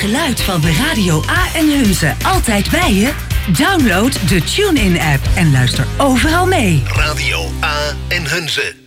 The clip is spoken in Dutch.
geluid van de Radio A en Hunze altijd bij je? Download de TuneIn-app en luister overal mee. Radio A en Hunze.